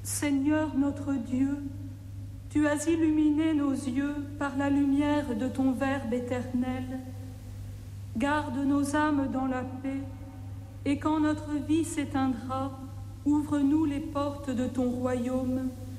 Seigneur notre Dieu, tu as illuminé nos yeux par la lumière de ton Verbe éternel. Garde nos âmes dans la paix, et quand notre vie s'éteindra, ouvre-nous les portes de ton royaume